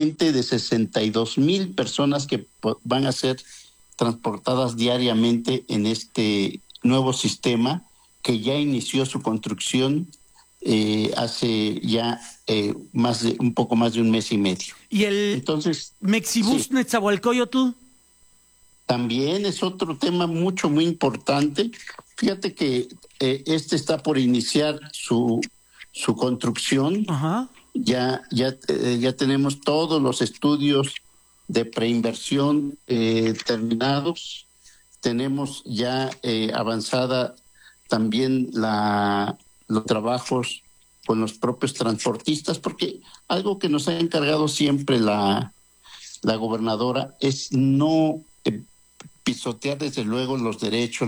aproximadamente de 62,000 personas que van a ser transportadas diariamente en este nuevo sistema que ya inició su construcción hace ya un poco más de un mes y medio. ¿Y el Entonces, Mexibus sí, Nezahualcóyotl? también es otro tema muy importante. Fíjate que este está por iniciar su construcción. Ajá. Ya tenemos todos los estudios de preinversión terminados. Tenemos ya avanzada también los trabajos con los propios transportistas, porque algo que nos ha encargado siempre la gobernadora es no pisotear desde luego los derechos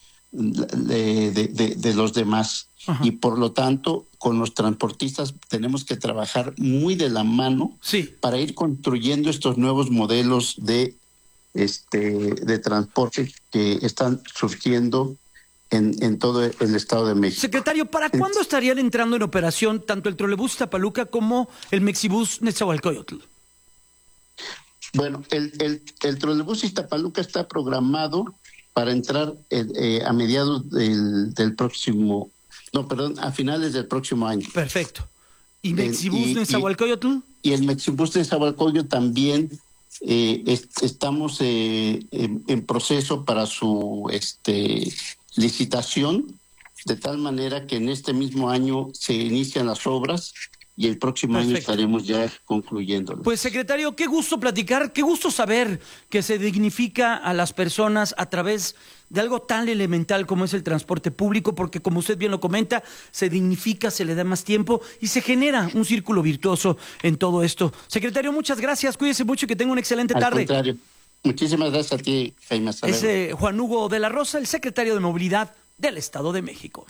de los demás. Ajá. Y por lo tanto con los transportistas tenemos que trabajar muy de la mano, sí, para ir construyendo estos nuevos modelos de transporte que están surgiendo en todo el Estado de México. Secretario, ¿para cuándo estarían entrando en operación tanto el trolebús Iztapaluca como el Mexibus Nezahualcóyotl? Bueno, el trolebús Iztapaluca está programado para entrar a mediados del próximo, a finales del próximo año. Perfecto. ¿Y Mexibus Nezahualcóyotl? Y el Mexibus Nezahualcóyotl también estamos en proceso para su licitación, de tal manera que en este mismo año se inician las obras y el próximo año estaremos ya concluyéndolo. Pues, secretario, qué gusto platicar, qué gusto saber que se dignifica a las personas a través de algo tan elemental como es el transporte público, porque como usted bien lo comenta, se dignifica, se le da más tiempo y se genera un círculo virtuoso en todo esto. Secretario, muchas gracias, cuídese mucho y que tenga una excelente tarde. Al contrario, muchísimas gracias a ti, Jaime. Es Juan Hugo de la Rosa, el secretario de Movilidad del Estado de México.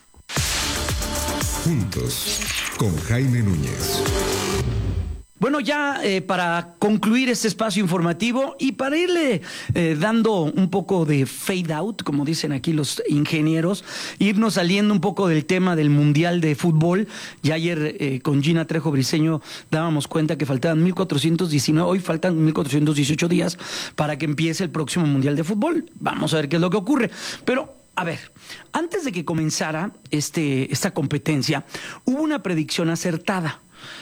Juntos, con Jaime Núñez. Bueno, ya para concluir este espacio informativo y para irle dando un poco de fade out, como dicen aquí los ingenieros, irnos saliendo un poco del tema del Mundial de Fútbol. Ya ayer con Gina Trejo Briceño dábamos cuenta que faltaban 1,419, hoy faltan 1,418 días para que empiece el próximo Mundial de Fútbol. Vamos a ver qué es lo que ocurre. Pero a ver, antes de que comenzara esta competencia, hubo una predicción acertada.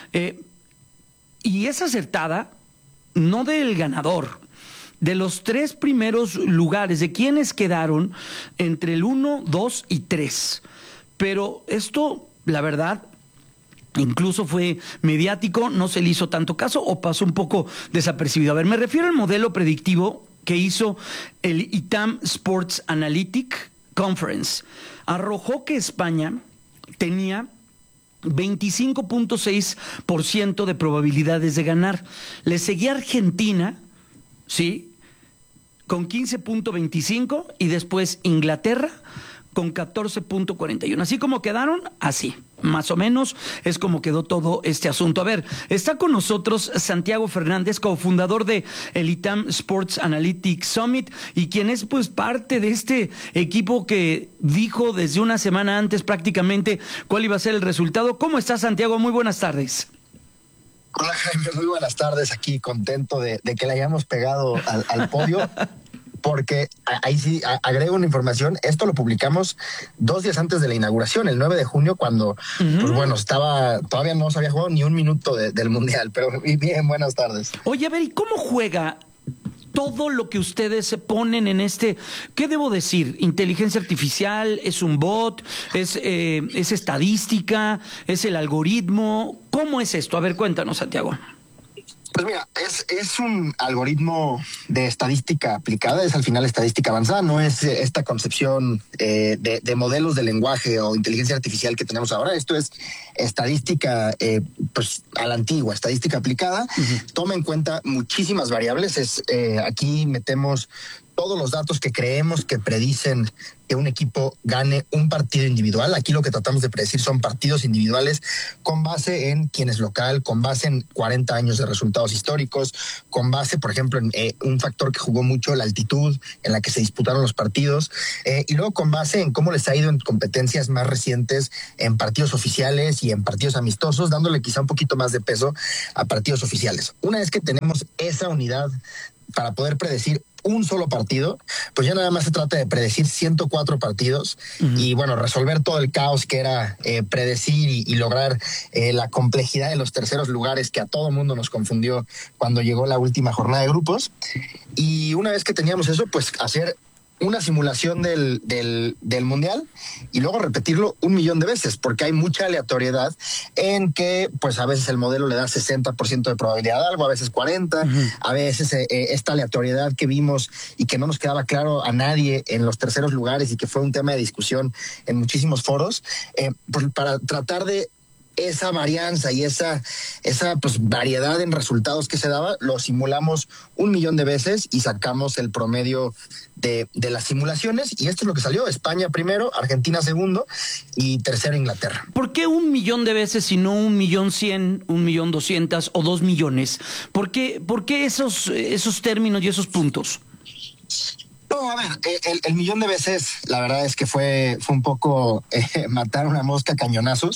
Y es acertada no del ganador, de los 3 primeros lugares, de quienes quedaron entre el 1, 2 y 3. Pero esto, la verdad, incluso fue mediático, no se le hizo tanto caso o pasó un poco desapercibido. A ver, me refiero al modelo predictivo que hizo el ITAM Sports Analytic Conference. Arrojó que España tenía 25.6% de probabilidades de ganar. Le seguía Argentina, ¿sí?, con 15.25 y después Inglaterra con 14.41. Así como quedaron, así, más o menos, es como quedó todo este asunto. A ver, está con nosotros Santiago Fernández, cofundador de el ITAM Sports Analytics Summit, y quien es pues parte de este equipo que dijo desde una semana antes prácticamente cuál iba a ser el resultado. ¿Cómo estás, Santiago? Muy buenas tardes. Hola, Jaime, muy buenas tardes. Aquí contento de que le hayamos pegado al podio. Porque ahí sí agrego una información. Esto lo publicamos 2 días antes de la inauguración, el 9 de junio, cuando, pues bueno, todavía no se había jugado ni un minuto del Mundial. Pero bien, buenas tardes. Oye, a ver, ¿y cómo juega todo lo que ustedes se ponen en qué debo decir? ¿Inteligencia artificial? ¿Es un bot? ¿Es estadística? ¿Es el algoritmo? ¿Cómo es esto? A ver, cuéntanos, Santiago. Pues mira, es un algoritmo de estadística aplicada, es al final estadística avanzada, no es esta concepción de modelos de lenguaje o inteligencia artificial que tenemos ahora. Esto es estadística pues a la antigua, estadística aplicada. Toma en cuenta muchísimas variables. Aquí metemos todos los datos que creemos que predicen que un equipo gane un partido individual. Aquí lo que tratamos de predecir son partidos individuales con base en quién es local, con base en 40 años de resultados históricos, con base, por ejemplo, en un factor que jugó mucho, la altitud en la que se disputaron los partidos, y luego con base en cómo les ha ido en competencias más recientes, en partidos oficiales y en partidos amistosos, dándole quizá un poquito más de peso a partidos oficiales. Una vez que tenemos esa unidad para poder predecir un solo partido, pues ya nada más se trata de predecir 104 partidos y bueno, resolver todo el caos que era predecir y lograr la complejidad de los terceros lugares que a todo mundo nos confundió cuando llegó la última jornada de grupos. Y una vez que teníamos eso, pues hacer una simulación del Mundial y luego repetirlo 1,000,000 de veces, porque hay mucha aleatoriedad en que pues a veces el modelo le da 60% de probabilidad de algo, a veces 40%, a veces esta aleatoriedad que vimos y que no nos quedaba claro a nadie en los terceros lugares y que fue un tema de discusión en muchísimos foros, pues para tratar de esa varianza y esa pues variedad en resultados que se daba, lo simulamos 1,000,000 de veces y sacamos el promedio de las simulaciones, y esto es lo que salió: España primero, Argentina segundo y tercero Inglaterra. ¿Por qué 1,000,000 de veces y no 1,100,000, 1,200,000 o 2 millones? ¿Por qué esos términos y esos puntos? No, a ver, el 1,000,000 de veces, la verdad es que fue un poco matar una mosca a cañonazos.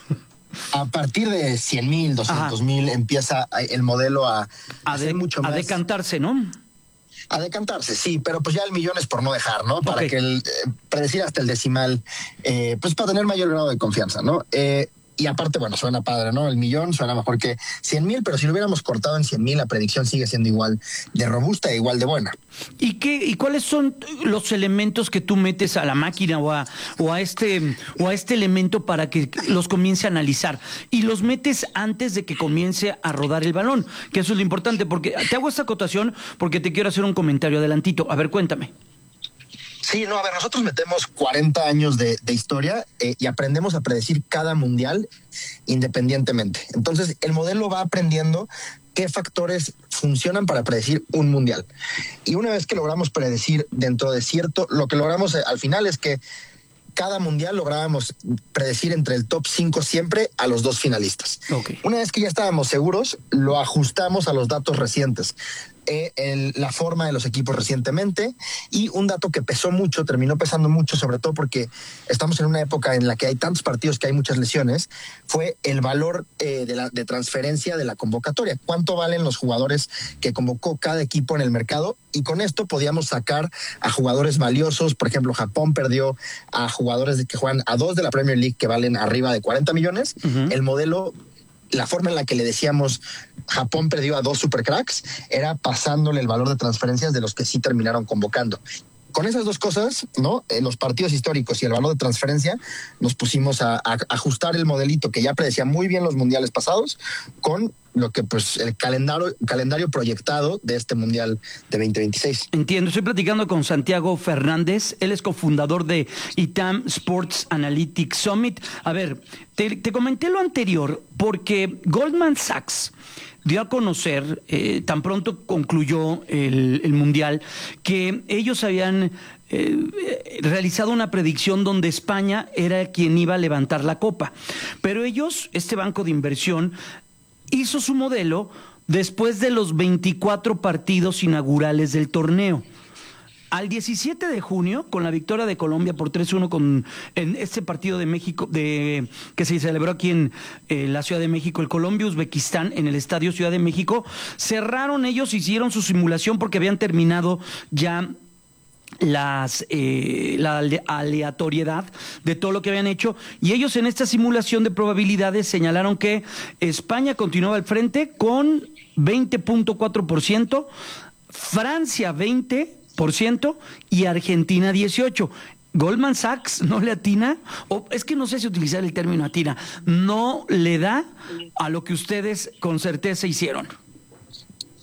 A partir de 100,000, 200,000 empieza el modelo a ser mucho más, a decantarse, ¿no? A decantarse, sí, pero pues ya el 1,000,000 es por no dejar, ¿no? Para que predecir hasta el decimal, pues para tener mayor grado de confianza, ¿no? Y aparte, bueno, suena padre, ¿no? El 1,000,000 suena mejor que 100,000, pero si lo hubiéramos cortado en 100,000, la predicción sigue siendo igual de robusta e igual de buena. ¿Y cuáles son los elementos que tú metes a la máquina o a este elemento para que los comience a analizar? Y los metes antes de que comience a rodar el balón, que eso es lo importante, porque te hago esta acotación porque te quiero hacer un comentario adelantito. A ver, cuéntame. Sí, no, a ver, nosotros metemos 40 años de historia y aprendemos a predecir cada mundial independientemente. Entonces, el modelo va aprendiendo qué factores funcionan para predecir un mundial. Y una vez que logramos predecir dentro de cierto, lo que logramos al final es que cada mundial lográbamos predecir entre el top 5 siempre a los 2 finalistas. Okay. Una vez que ya estábamos seguros, lo ajustamos a los datos recientes. La forma de los equipos recientemente, y un dato que pesó mucho, terminó pesando mucho, sobre todo porque estamos en una época en la que hay tantos partidos que hay muchas lesiones, fue el valor de transferencia de la convocatoria. ¿Cuánto valen los jugadores que convocó cada equipo en el mercado? Y con esto podíamos sacar a jugadores valiosos. Por ejemplo, Japón perdió a jugadores que juegan a 2 de la Premier League que valen arriba de 40 millones. El modelo, la forma en la que le decíamos Japón perdió a 2 supercracks, era pasándole el valor de transferencias de los que sí terminaron convocando. Con esas dos cosas, ¿no? Los partidos históricos y el valor de transferencia, nos pusimos a ajustar el modelito que ya predecía muy bien los mundiales pasados con lo que pues el calendario proyectado de este mundial de 2026. Entiendo, estoy platicando con Santiago Fernández, él es cofundador de ITAM Sports Analytics Summit. A ver, te comenté lo anterior porque Goldman Sachs dio a conocer, tan pronto concluyó el Mundial, que ellos habían realizado una predicción donde España era quien iba a levantar la copa. Pero ellos, este banco de inversión, hizo su modelo después de los 24 partidos inaugurales del torneo. Al 17 de junio, con la victoria de Colombia por 3-1 en este partido de México que se celebró aquí en la Ciudad de México, el Colombia-Uzbekistán, en el Estadio Ciudad de México, cerraron ellos, hicieron su simulación porque habían terminado ya la aleatoriedad de todo lo que habían hecho, y ellos en esta simulación de probabilidades señalaron que España continuaba al frente con 20.4%, Francia 20% y Argentina 18%. Goldman Sachs no le atina, o es que no sé si utilizar el término atina, no le da a lo que ustedes con certeza hicieron.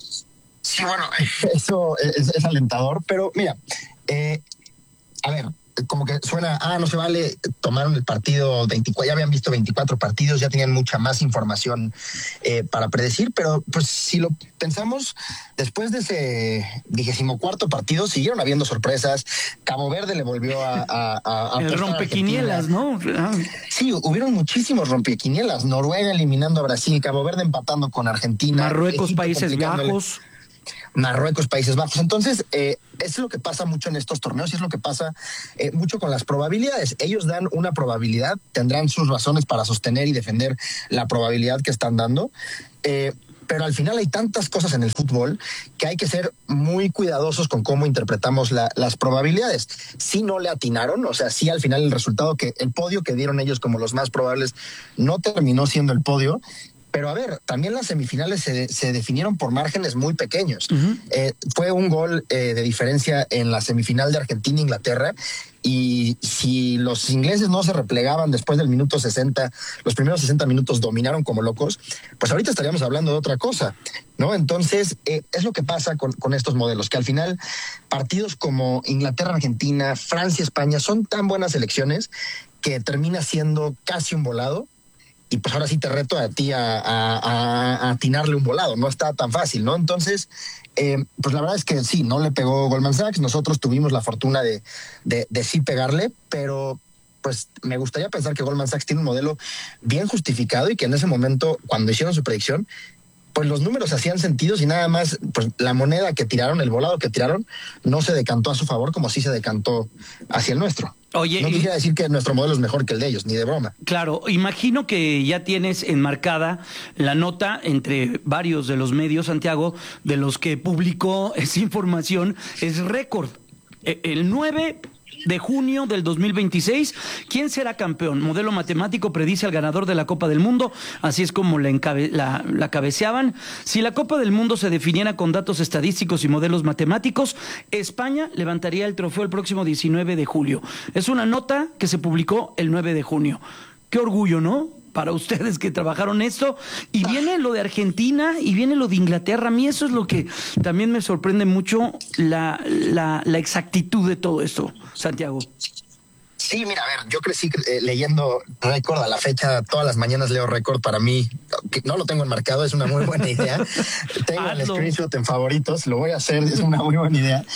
Sí, bueno, eso es alentador, pero mira, a ver, como que suena, no se vale, tomaron el partido 24, ya habían visto 24 partidos, ya tenían mucha más información para predecir, pero pues si lo pensamos, después de ese 24º partido siguieron habiendo sorpresas. Cabo Verde le volvió a el rompequinielas, ¿no? Sí, hubieron muchísimos rompequinielas. Noruega eliminando a Brasil, Cabo Verde empatando con Argentina, Marruecos, Egipto Países Bajos. Marruecos, Países Bajos. Entonces, es lo que pasa mucho en estos torneos y es lo que pasa mucho con las probabilidades. Ellos dan una probabilidad, tendrán sus razones para sostener y defender la probabilidad que están dando, pero al final hay tantas cosas en el fútbol que hay que ser muy cuidadosos con cómo interpretamos las probabilidades. Si no le atinaron, o sea, si al final el podio que dieron ellos como los más probables no terminó siendo el podio. Pero a ver, también las semifinales se definieron por márgenes muy pequeños. Uh-huh. Fue un gol de diferencia en la semifinal de Argentina-Inglaterra, y si los ingleses no se replegaban después del minuto 60, los primeros 60 minutos dominaron como locos, pues ahorita estaríamos hablando de otra cosa, ¿no? Entonces, es lo que pasa con estos modelos, que al final partidos como Inglaterra-Argentina, Francia-España son tan buenas selecciones que termina siendo casi un volado. Y pues ahora sí te reto a ti a atinarle un volado, no está tan fácil, ¿no? Entonces, pues la verdad es que sí, no le pegó Goldman Sachs, nosotros tuvimos la fortuna de sí pegarle, pero pues me gustaría pensar que Goldman Sachs tiene un modelo bien justificado y que en ese momento, cuando hicieron su predicción, pues los números hacían sentido y nada más, pues la moneda que tiraron, el volado que tiraron, no se decantó a su favor como sí se decantó hacia el nuestro. Oye, no quisiera decir que nuestro modelo es mejor que el de ellos, ni de broma. Claro, imagino que ya tienes enmarcada la nota entre varios de los medios, Santiago, de los que publicó esa información. Es récord. El 9 de junio del 2026, ¿quién será campeón? Modelo matemático predice al ganador de la Copa del Mundo, así es como la cabeceaban. Si la Copa del Mundo se definiera con datos estadísticos y modelos matemáticos, España levantaría el trofeo el próximo 19 de julio. Es una nota que se publicó el 9 de junio. Qué orgullo, ¿no? Para ustedes que trabajaron esto. Y viene lo de Argentina y viene lo de Inglaterra. A mí eso es lo que también me sorprende mucho, la exactitud de todo esto, Santiago. Sí, mira, a ver, yo crecí leyendo récord a la fecha, todas las mañanas leo récord. Para mí, que no lo tengo enmarcado, es una muy buena idea. Tengo el screenshot en favoritos, lo voy a hacer, es una muy buena idea.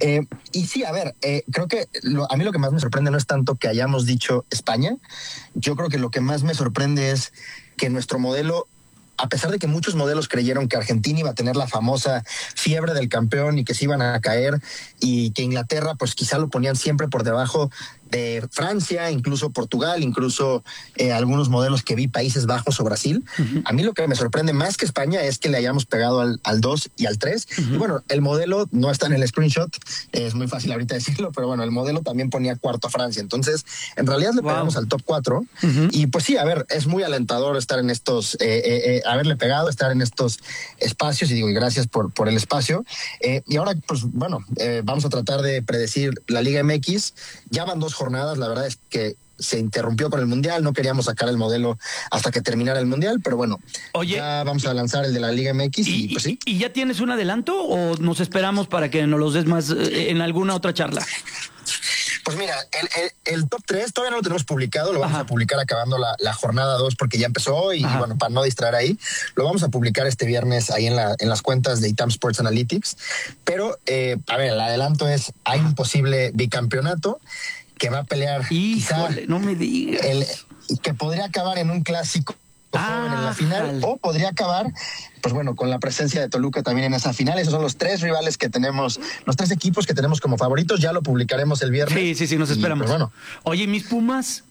Y sí, a ver, creo que a mí lo que más me sorprende no es tanto que hayamos dicho España, yo creo que lo que más me sorprende es que nuestro modelo, a pesar de que muchos modelos creyeron que Argentina iba a tener la famosa fiebre del campeón y que se iban a caer, y que Inglaterra pues quizá lo ponían siempre por debajo de Francia, incluso Portugal, incluso algunos modelos que vi, Países Bajos o Brasil. Uh-huh. A mí lo que me sorprende más que España es que le hayamos pegado al 2 y al 3. Uh-huh. Y bueno, el modelo no está en el screenshot, es muy fácil ahorita decirlo, pero bueno, el modelo también ponía cuarto a Francia. Entonces, en realidad le pegamos al top 4. Uh-huh. Y pues sí, a ver, es muy alentador estar en estos, haberle pegado, estar en estos espacios, y digo, y gracias por el espacio. Y ahora, pues bueno, vamos a tratar de predecir la Liga MX. Ya van 2 jornadas, la verdad es que se interrumpió con el Mundial, no queríamos sacar el modelo hasta que terminara el Mundial, pero bueno, oye, ya vamos a lanzar el de la Liga MX y pues sí. ¿Y ya tienes un adelanto o nos esperamos para que nos los des más en alguna otra charla? Pues mira, el top 3 todavía no lo tenemos publicado, lo vamos a publicar acabando la jornada 2 porque ya empezó hoy y bueno, para no distraer ahí, lo vamos a publicar este viernes ahí en las cuentas de ITAM Sports Analytics. Pero, a ver, el adelanto es, hay un posible bicampeonato que va a pelear. Híjole, quizá no me digas. Que podría acabar en un clásico joven en la final, o podría acabar, pues bueno, con la presencia de Toluca también en esa final. Esos son los 3 rivales que tenemos, los 3 equipos que tenemos como favoritos. Ya lo publicaremos el viernes. Sí, nos esperamos. Pues bueno. Oye, mis Pumas,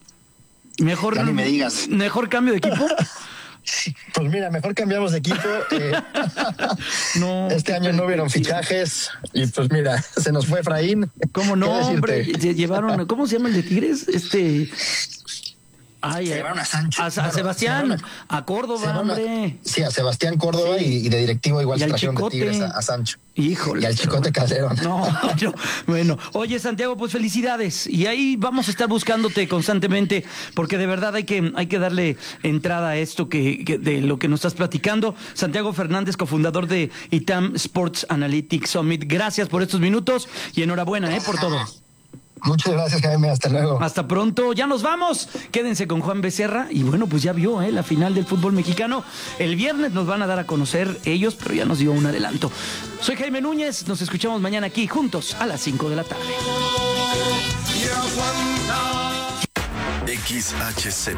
mejor, ya ni me digas. ¿Mejor cambio de equipo? Sí, pues mira, mejor cambiamos de equipo. No, este año no hubieron fichajes y pues mira, se nos fue Efraín. ¿Cómo no, hombre? Llevaron, ¿cómo se llama el de Tigres? Se llevaron a Sancho. A Sebastián, a Córdoba, hombre. Sí, a Sebastián Córdoba, sí. y de directivo igual se trajeron de Tigres a Sancho. Híjole. Y al Chicote Calderón. No, bueno. Oye, Santiago, pues felicidades. Y ahí vamos a estar buscándote constantemente, porque de verdad hay que darle entrada a esto que de lo que nos estás platicando. Santiago Fernández, cofundador de ITAM Sports Analytics Summit. Gracias por estos minutos y enhorabuena por todo. Muchas gracias, Jaime. Hasta luego. Hasta pronto, ya nos vamos. Quédense con Juan Becerra. Y bueno, pues ya vio la final del fútbol mexicano. El viernes nos van a dar a conocer ellos, pero ya nos dio un adelanto. Soy Jaime Núñez, nos escuchamos mañana aquí juntos a las 5 de la tarde. XHZ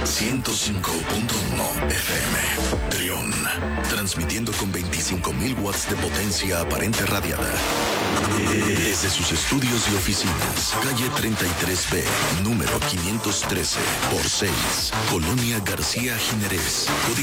105.1 FM Trión, transmitiendo con 25.000 watts de potencia aparente radiada desde sus estudios y oficinas, calle 33B, número 513 por 6, Colonia García Jiménez.